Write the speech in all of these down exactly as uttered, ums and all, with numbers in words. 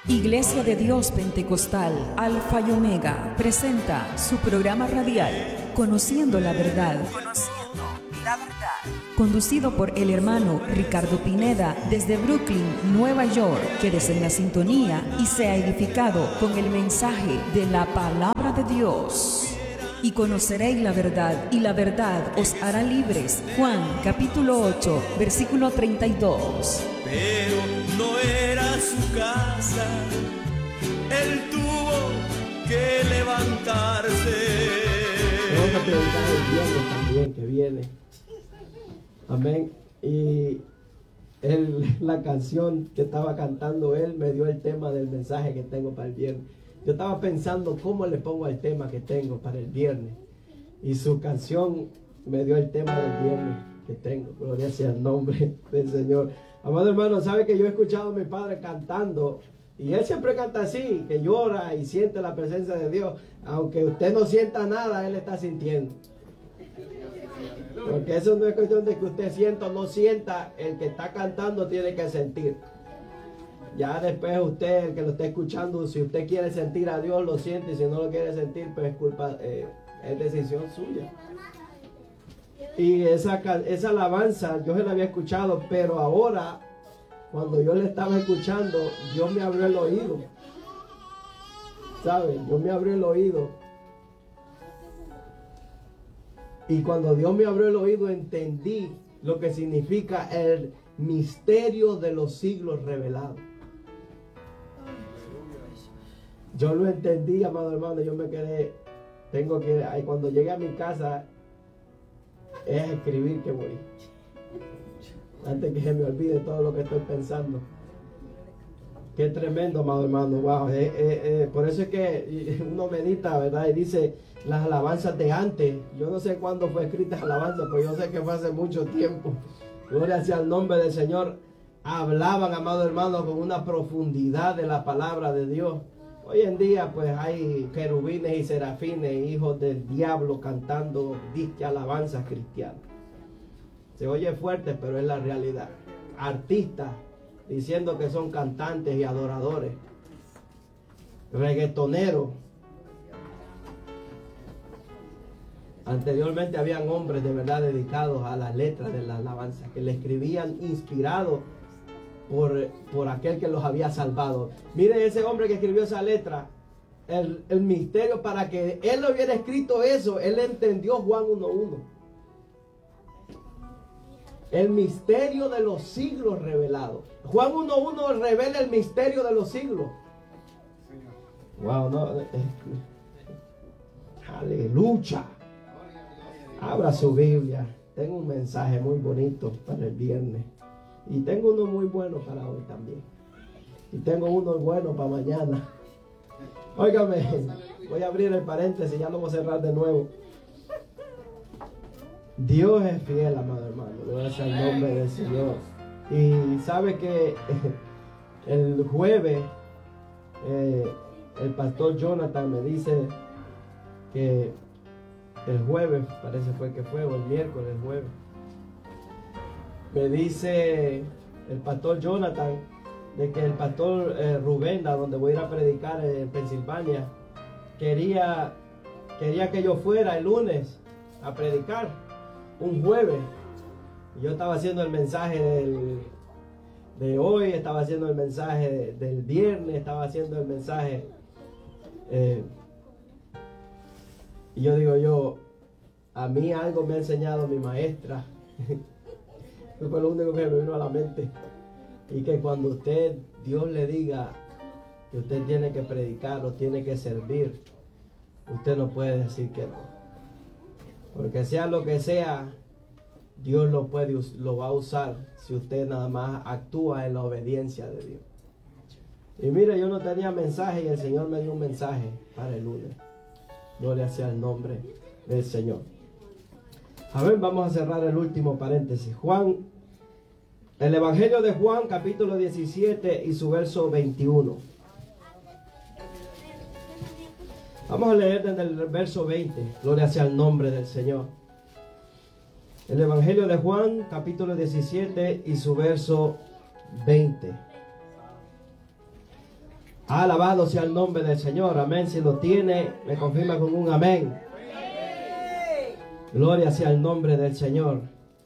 Iglesia de Dios Pentecostal Alfa y Omega presenta su programa radial Conociendo la Verdad. Conociendo la Verdad. Conducido por el hermano Ricardo Pineda desde Brooklyn, Nueva York. Quédese en la sintonía y sea edificado con el mensaje de la palabra de Dios. Y conoceréis la verdad, y la verdad os hará libres. Juan capítulo ocho, versículo treinta y dos. Pero no era su casa, él tuvo que levantarse. Vamos a predicar el viernes también que viene. Amén. Y él, la canción que estaba cantando él me dio el tema del mensaje que tengo para el viernes. Yo estaba pensando cómo le pongo el tema que tengo para el viernes. Y su canción me dio el tema del viernes que tengo. Gloria sea el nombre del Señor. Amado hermano, sabe que yo he escuchado a mi padre cantando. Y él siempre canta así, que llora y siente la presencia de Dios. Aunque usted no sienta nada, él está sintiendo. Porque eso no es cuestión de que usted sienta o no sienta. El que está cantando tiene que sentir. Ya después usted, el que lo está escuchando, si usted quiere sentir a Dios, lo siente. Y si no lo quiere sentir, pues es culpa, eh, es decisión suya. Y esa, esa alabanza yo se la había escuchado, pero ahora, cuando yo le estaba escuchando, Dios me abrió el oído. ¿Sabe? Dios me abrió el oído. Y cuando Dios me abrió el oído, entendí lo que significa el misterio de los siglos revelados. Yo lo entendí, amado hermano, yo me quedé, tengo que, cuando llegue a mi casa, es escribir que voy. Antes que se me olvide todo lo que estoy pensando. Qué tremendo, amado hermano, wow. Eh, eh, eh, por eso es que uno medita, ¿verdad? Y dice las alabanzas de antes. Yo no sé cuándo fue escrita alabanza, pero yo sé que fue hace mucho tiempo. Gloria sea el nombre del Señor. Hablaban, amado hermano, con una profundidad de la palabra de Dios. Hoy en día, pues hay querubines y serafines, hijos del diablo, cantando disque alabanzas cristianas. Se oye fuerte, pero es la realidad. Artistas diciendo que son cantantes y adoradores. Reggaetoneros. Anteriormente habían hombres de verdad dedicados a las letras de la alabanza, que le escribían inspirados por, por aquel que los había salvado. Miren ese hombre que escribió esa letra, el, el misterio para que él no hubiera escrito eso, él entendió Juan uno uno. El misterio de los siglos revelado. Juan uno uno revela el misterio de los siglos. Wow, no. Eh, aleluya. Abra su Biblia. Tengo un mensaje muy bonito para el viernes. Y tengo uno muy bueno para hoy también. Y tengo uno bueno para mañana. Óigame, voy a abrir el paréntesis, ya lo voy a cerrar de nuevo. Dios es fiel, amado hermano. Gloria sea el nombre del Señor. Y sabe que el jueves eh, el pastor Jonathan me dice que el jueves, parece fue que fue, o el miércoles, el jueves, me dice el pastor Jonathan de que el pastor eh, Rubén, a donde voy a ir a predicar en Pensilvania, quería, quería que yo fuera el lunes a predicar, un jueves. Yo estaba haciendo el mensaje del, de hoy, estaba haciendo el mensaje de, del viernes, estaba haciendo el mensaje. Eh, y yo digo yo, a mí algo me ha enseñado mi maestra. Eso fue lo único que me vino a la mente. Y que cuando usted, Dios le diga que usted tiene que predicar o tiene que servir, usted no puede decir que no. Porque sea lo que sea, Dios lo puede, lo va a usar si usted nada más actúa en la obediencia de Dios. Y mire, yo no tenía mensaje y el Señor me dio un mensaje para el lunes. Gloria sea el nombre del Señor. A ver, vamos a cerrar el último paréntesis. Juan, el Evangelio de Juan, capítulo diecisiete y su verso veintiuno. Vamos a leer desde el verso veinte. Gloria sea el nombre del Señor. El Evangelio de Juan, capítulo diecisiete y su verso veinte. Alabado sea el nombre del Señor. Amén. Si lo tiene, me confirma con un amén. Gloria sea el nombre del Señor.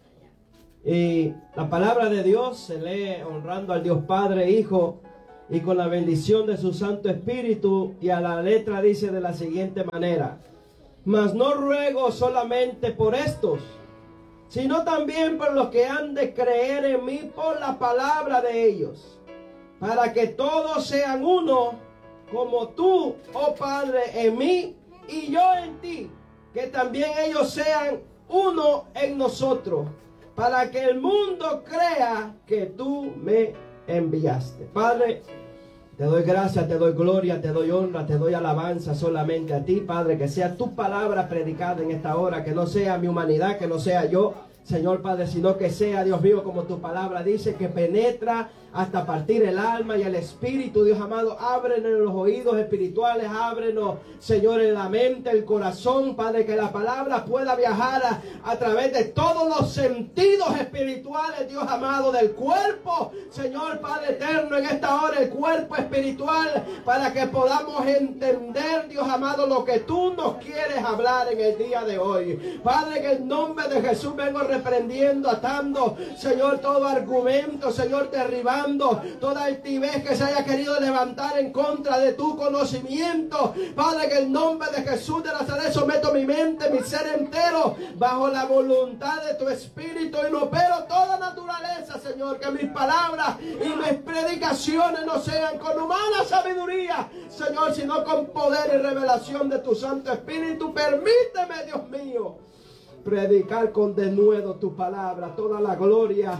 Y la palabra de Dios se lee honrando al Dios Padre, Hijo y con la bendición de su Santo Espíritu. Y a la letra dice de la siguiente manera: mas no ruego solamente por estos, sino también por los que han de creer en mí por la palabra de ellos, para que todos sean uno, como tú, oh Padre, en mí y yo en ti, que también ellos sean uno en nosotros, para que el mundo crea que tú me enviaste. Padre, te doy gracias, te doy gloria, te doy honra, te doy alabanza solamente a ti, Padre, que sea tu palabra predicada en esta hora, que no sea mi humanidad, que no sea yo, Señor Padre, sino que sea, Dios mío, como tu palabra dice, que penetra hasta partir el alma y el espíritu. Dios amado, ábrenos los oídos espirituales, ábrenos, Señor, en la mente, el corazón, Padre, que la palabra pueda viajar a, a través de todos los sentidos espirituales, Dios amado, del cuerpo, Señor Padre eterno, en esta hora el cuerpo espiritual, para que podamos entender, Dios amado, lo que tú nos quieres hablar en el día de hoy. Padre, en el nombre de Jesús vengo reprendiendo, atando, Señor, todo argumento, Señor, derribando toda altivez que se haya querido levantar en contra de tu conocimiento. Padre, en el nombre de Jesús de Nazaret someto mi mente, mi ser entero bajo la voluntad de tu Espíritu, y no opero toda naturaleza, Señor, que mis palabras y mis predicaciones no sean con humana sabiduría, Señor, sino con poder y revelación de tu Santo Espíritu. Permíteme, Dios mío, predicar con denuedo tu palabra. Toda la gloria,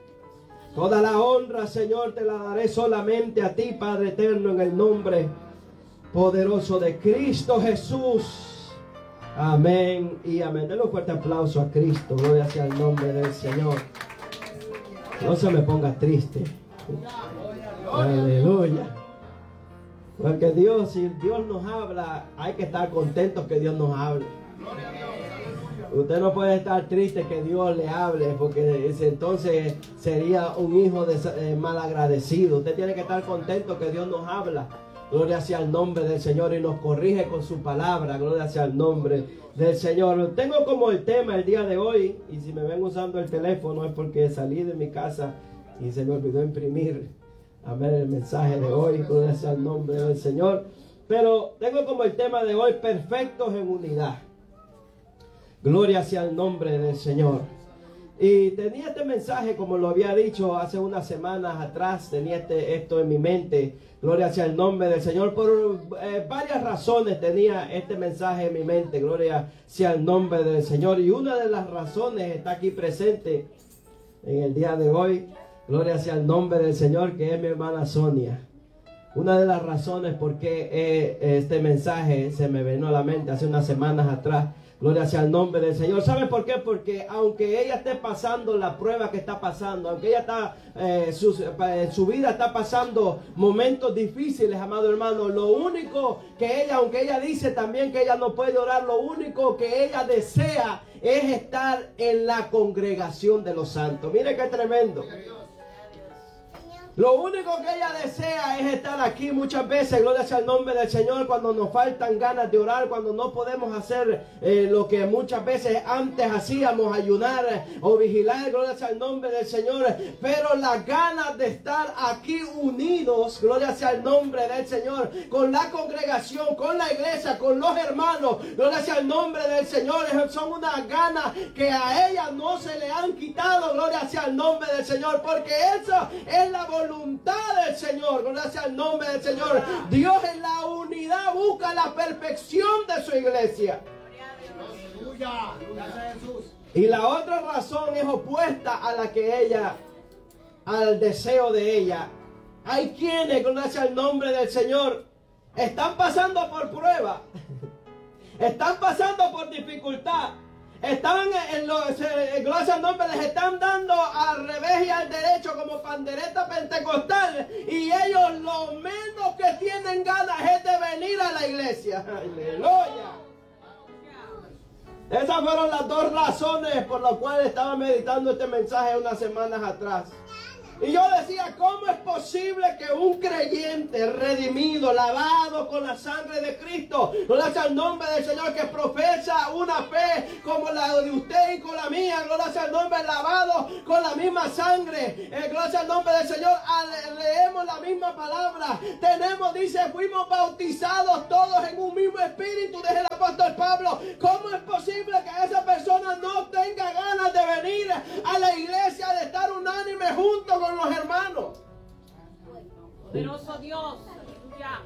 toda la honra, Señor, te la daré solamente a ti, Padre eterno, en el nombre poderoso de Cristo Jesús. Amén y amén. Denle un fuerte aplauso a Cristo. Gloria sea el nombre del Señor. No se me ponga triste. Aleluya. Porque Dios, si Dios nos habla, hay que estar contentos que Dios nos hable. Usted no puede estar triste que Dios le hable, porque entonces sería un hijo de, eh, malagradecido. Usted tiene que estar contento que Dios nos habla. Gloria sea el nombre del Señor, y nos corrige con su palabra. Gloria sea el nombre del Señor. Tengo como el tema el día de hoy, y si me ven usando el teléfono es porque salí de mi casa y se me olvidó imprimir, amén, el mensaje de hoy. Gloria sea el nombre del Señor. Pero tengo como el tema de hoy: perfectos en unidad. Gloria sea el nombre del Señor. Y tenía este mensaje, como lo había dicho hace unas semanas atrás, tenía este, esto en mi mente. Gloria sea el nombre del Señor. Por eh, varias razones tenía este mensaje en mi mente. Gloria sea el nombre del Señor. Y una de las razones está aquí presente en el día de hoy. Gloria sea el nombre del Señor, que es mi hermana Sonia. Una de las razones por qué eh, este mensaje se me vino a la mente hace unas semanas atrás. Gloria sea el nombre del Señor. ¿Sabe por qué? Porque aunque ella esté pasando la prueba que está pasando, aunque ella está, eh, su, eh, su vida está pasando momentos difíciles, amado hermano, lo único que ella, aunque ella dice también que ella no puede orar, lo único que ella desea es estar en la congregación de los santos. Mire qué tremendo. Lo único que ella desea es estar aquí. Muchas veces, gloria sea el nombre del Señor, cuando nos faltan ganas de orar, cuando no podemos hacer eh, lo que muchas veces antes hacíamos, ayunar o vigilar, gloria sea el nombre del Señor. Pero las ganas de estar aquí unidos, gloria sea el nombre del Señor, con la congregación, con la iglesia, con los hermanos, gloria sea el nombre del Señor, son unas ganas que a ella no se le han quitado, gloria sea el nombre del Señor, porque eso es la voluntad del Señor. Gloria sea el nombre del Señor. Dios en la unidad busca la perfección de su iglesia. Y la otra razón es opuesta a la que ella, al deseo de ella. Hay quienes, gloria sea el nombre del Señor, están pasando por prueba, están pasando por dificultad. Están en los, gloria al nombre, les están dando al revés y al derecho como pandereta pentecostal, y ellos lo menos que tienen ganas es de venir a la iglesia. Aleluya. Esas fueron las dos razones por las cuales estaba meditando este mensaje unas semanas atrás. Y yo decía, ¿cómo es posible que un creyente redimido, lavado con la sangre de Cristo, gloria al nombre del Señor, que profesa una fe como la de usted y con la mía, gloria al nombre, lavado con la misma sangre, eh, gloria al nombre del Señor, al, leemos la misma palabra, tenemos, dice, fuimos bautizados todos en un mismo espíritu, dice el apóstol Pablo. ¿Cómo es posible que esa persona no tenga ganas de venir a la iglesia, de estar unánime junto con los hermanos? Poderoso Dios, aleluya.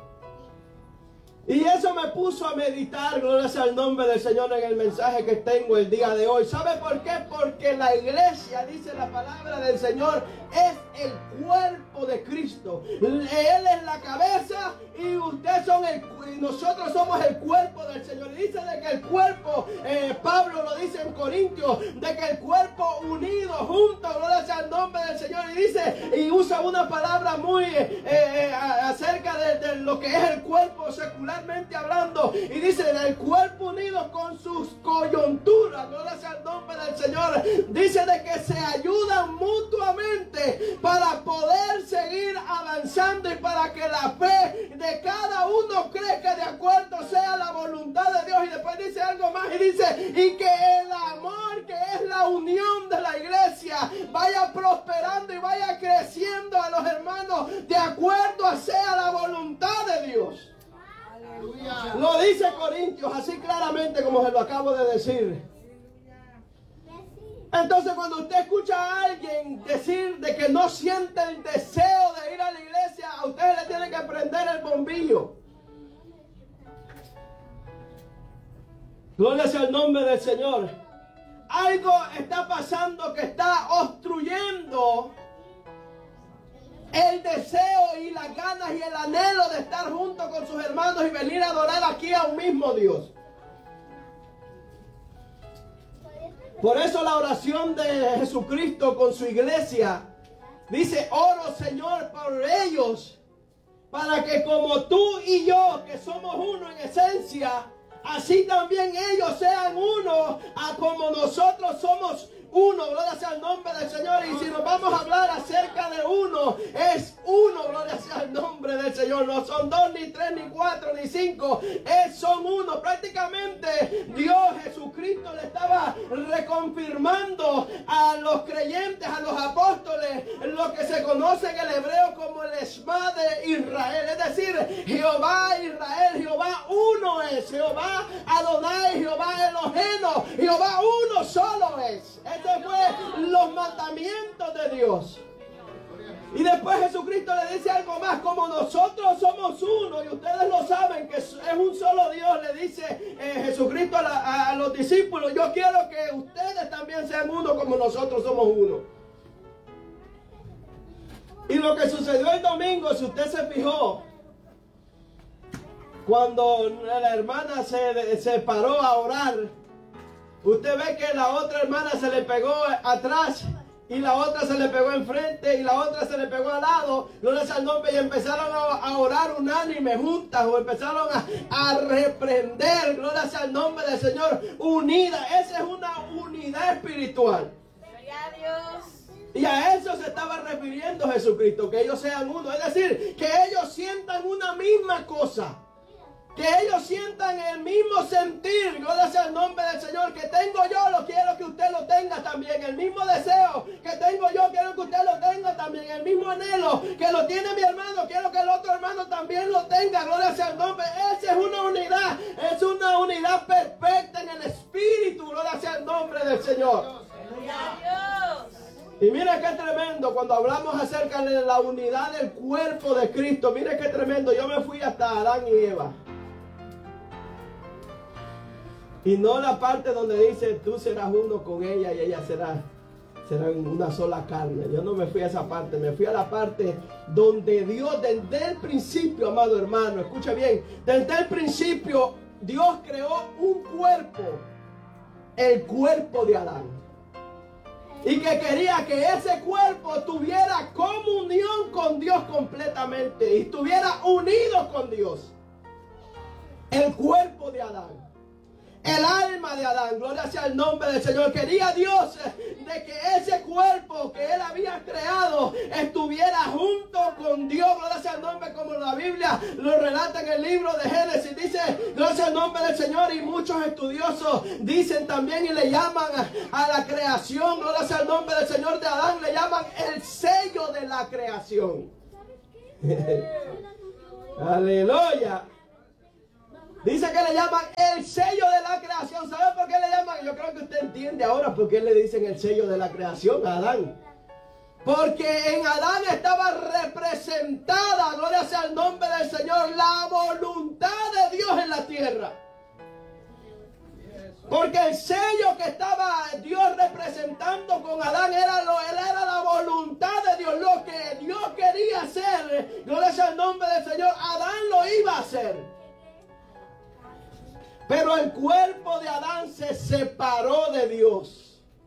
Y eso me puso a meditar, gloria sea el nombre del Señor, en el mensaje que tengo el día de hoy. ¿Sabe por qué? Porque la iglesia, dice la palabra del Señor, es el cuerpo de Cristo. Él es la cabeza y ustedes son el, y nosotros somos el cuerpo del Señor. Y dice de que el cuerpo, eh, Pablo lo dice en Corintios, de que el cuerpo unido, junto, gloria sea el nombre del Señor. Y dice, y usa una palabra muy eh, eh, acerca de, de lo que es el cuerpo secular hablando, y dice el cuerpo unido con sus coyunturas, gloria sea el nombre del Señor. Dice de que se ayudan mutuamente para poder seguir avanzando y para que la fe de cada uno crezca de acuerdo sea la voluntad de Dios. Y después dice algo más y dice, y que el amor, que es la unión de la iglesia, vaya prosperando y vaya creciendo a los hermanos de acuerdo a sea la voluntad de Dios. Lo dice Corintios así claramente como se lo acabo de decir. Entonces, cuando usted escucha a alguien decir de que no siente el deseo de ir a la iglesia, a usted le tiene que prender el bombillo. Gloria sea el nombre del Señor. Algo está pasando que está obstruyendo el deseo y las ganas y el anhelo de estar junto con sus hermanos y venir a adorar aquí a un mismo Dios. Por eso la oración de Jesucristo con su iglesia dice, oro Señor por ellos, para que como tú y yo, que somos uno en esencia, así también ellos sean uno, a como nosotros somos uno, gloria sea el nombre del Señor. Y si nos vamos a hablar acerca de uno, es uno, gloria sea el nombre del Señor. No son dos, ni tres, ni cuatro, ni cinco, es, son uno. Prácticamente Dios Jesucristo le estaba reconfirmando a los creyentes, a los apóstoles, lo que se conoce en el hebreo como el Shema de Israel. Es decir, Jehová Israel, Jehová uno es, Jehová Adonai, Jehová Eloheno, Jehová uno solo es. Este fue los mandamientos de Dios. Y después Jesucristo le dice algo más, como nosotros somos uno, y ustedes lo saben que es un solo Dios, le dice eh, Jesucristo a, la, a los discípulos, yo quiero que ustedes también sean uno como nosotros somos uno. Y lo que sucedió el domingo, si usted se fijó, cuando la hermana se, se paró a orar, usted ve que la otra hermana se le pegó atrás y la otra se le pegó enfrente y la otra se le pegó al lado, gloria al nombre, y empezaron a, a orar unánime juntas, o empezaron a, a reprender, gloria al nombre del Señor, unida. Esa es una unidad espiritual. Gloria a Dios. Y a eso se estaba refiriendo Jesucristo, que ellos sean uno, es decir, que ellos sientan una misma cosa. Que ellos sientan el mismo sentir, gloria sea el nombre del Señor, que tengo yo, lo quiero que usted lo tenga también. El mismo deseo que tengo yo, quiero que usted lo tenga también. El mismo anhelo que lo tiene mi hermano, quiero que el otro hermano también lo tenga, gloria sea el nombre. Esa es una unidad, es una unidad perfecta en el espíritu, gloria sea el nombre del Señor. Gloria a Dios. Y mira qué tremendo cuando hablamos acerca de la unidad del cuerpo de Cristo. Mira qué tremendo, yo me fui hasta Adán y Eva. Y no la parte donde dice tú serás uno con ella y ella será, será una sola carne. Yo no me fui a esa parte, me fui a la parte donde Dios desde el principio, amado hermano, escucha bien, desde el principio Dios creó un cuerpo, el cuerpo de Adán. Y que quería que ese cuerpo tuviera comunión con Dios completamente y estuviera unido con Dios. El cuerpo de Adán. el alma de Adán. Gloria sea el nombre del Señor. Quería Dios de que ese cuerpo que Él había creado estuviera junto con Dios. Gloria sea el nombre, como la Biblia lo relata en el libro de Génesis. Dice, gloria sea el nombre del Señor. Y muchos estudiosos dicen también y le llaman a la creación, gloria sea el nombre del Señor, de Adán, le llaman el sello de la creación. Aleluya. Dice que le llaman el sello de la creación. ¿Sabe por qué le llaman? Yo creo que usted entiende ahora por qué le dicen el sello de la creación a Adán. Porque en Adán estaba representada, gloria sea el nombre del Señor, la voluntad de Dios en la tierra. Porque el sello que estaba Dios representando con Adán era, lo, era la voluntad de Dios, lo que Dios quería hacer. Gloria sea el nombre del Señor. Adán lo iba a hacer. Pero el cuerpo de Adán se separó de Dios.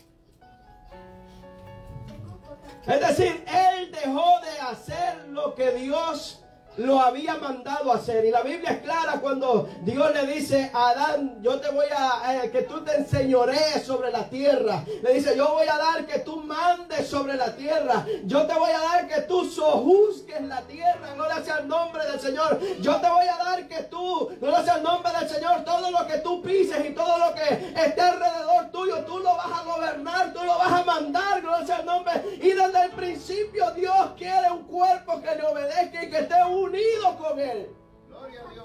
Es decir, él dejó de hacer lo que Dios lo había mandado a hacer. Y la Biblia es clara cuando Dios le dice a Adán, yo te voy a, eh, que tú te enseñorees sobre la tierra. Le dice, yo voy a dar que tú mandes sobre la tierra. Yo te voy a dar que tú sojuzgues la tierra. Gloria sea el nombre del Señor. Yo te voy a dar que tú, gloria sea el nombre del Señor, todo lo que tú pises y todo lo que esté alrededor tuyo, tú lo vas a gobernar, tú lo vas a mandar. Gloria sea el nombre. Y desde el principio Dios quiere un cuerpo que le obedezca y que esté unido con Él. Gloria a Dios.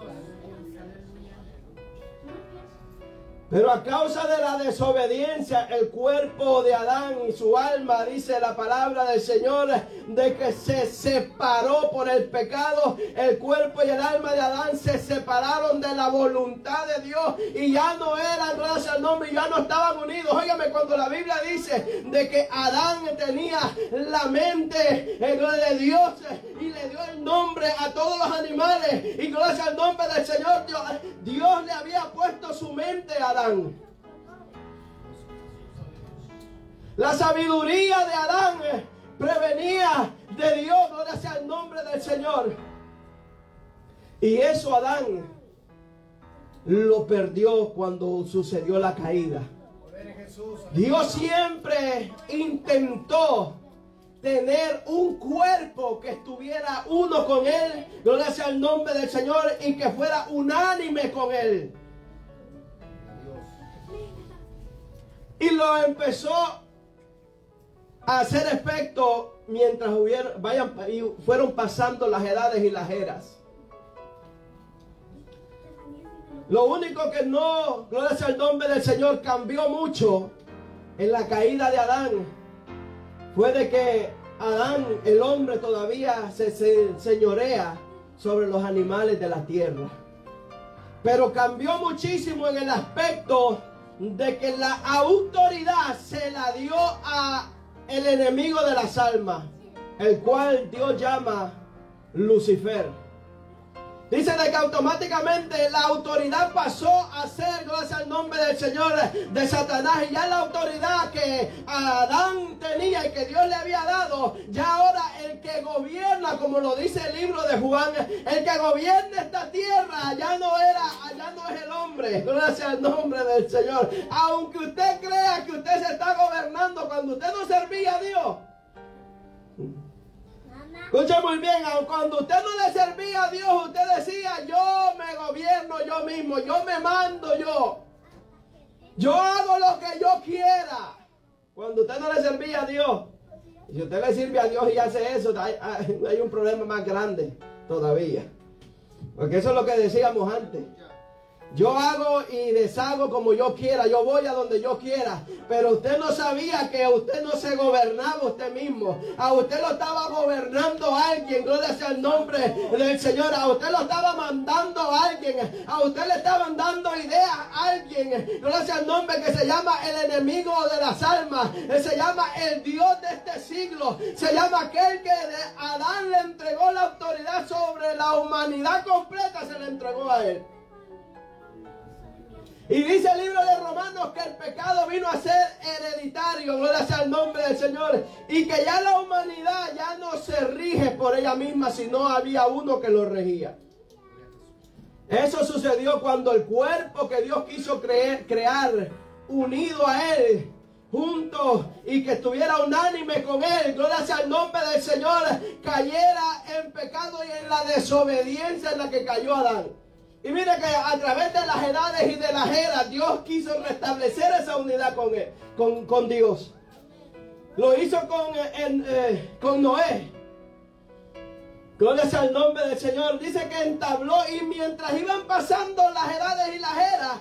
Pero a causa de la desobediencia, el cuerpo de Adán y su alma, dice la palabra del Señor, de que se separó por el pecado. El cuerpo y el alma de Adán se separaron de la voluntad de Dios y ya no eran, gracias al nombre, ya no estaban unidos. Óigame, cuando la Biblia dice de que Adán tenía la mente de Dios y le dio el nombre a todos los animales, y gracias al nombre del Señor, Dios, Dios le había puesto su mente a Adán. La sabiduría de Adán prevenía de Dios, gloria sea el nombre del Señor. Y eso Adán lo perdió cuando sucedió la caída. Dios siempre intentó tener un cuerpo que estuviera uno con Él, gloria sea el nombre del Señor, y que fuera unánime con Él. Y lo empezó a hacer efecto mientras hubiera, vayan, fueron pasando las edades y las eras. Lo único que no, gloria sea el nombre del Señor, cambió mucho en la caída de Adán fue de que Adán, el hombre, todavía se, se señorea sobre los animales de la tierra. Pero cambió muchísimo en el aspecto de que la autoridad se la dio a el enemigo de las almas, el cual Dios llama Lucifer. Dice de que automáticamente la autoridad pasó a ser, gracias al nombre del Señor, de Satanás. Y ya la autoridad que Adán tenía y que Dios le había dado, ya ahora el que gobierna, como lo dice el libro de Juan, el que gobierna esta tierra, ya no era, ya no es el hombre, gracias al nombre del Señor. Aunque usted crea que usted se está gobernando cuando usted no servía a Dios. Escucha muy bien, cuando usted no le servía a Dios, usted decía, yo me gobierno yo mismo, yo me mando yo. Yo hago lo que yo quiera. Cuando usted no le servía a Dios, si usted le sirve a Dios y hace eso, hay, hay un problema más grande todavía. Porque eso es lo que decíamos antes. Yo hago y deshago como yo quiera, yo voy a donde yo quiera. Pero usted no sabía que usted no se gobernaba usted mismo. A usted lo estaba gobernando alguien, gloria sea el nombre del Señor. A usted lo estaba mandando a alguien. A usted le estaban dando ideas a alguien, gloria sea el nombre, que se llama el enemigo de las almas. Se llama el Dios de este siglo. Se llama aquel que a Adán le entregó la autoridad sobre la humanidad completa, se le entregó a él. Y dice el libro de Romanos que el pecado vino a ser hereditario, gloria sea el nombre del Señor, y que ya la humanidad ya no se rige por ella misma, sino había uno que lo regía. Eso sucedió cuando el cuerpo que Dios quiso creer, crear, unido a Él, juntos, y que estuviera unánime con Él, gloria sea el nombre del Señor, cayera en pecado y en la desobediencia en la que cayó Adán. Y mire que a través de las edades y de las eras, Dios quiso restablecer esa unidad con él, con, con Dios. Lo hizo con, en, eh, con Noé. Gloria sea el nombre del Señor. Dice que entabló, y mientras iban pasando las edades y las eras,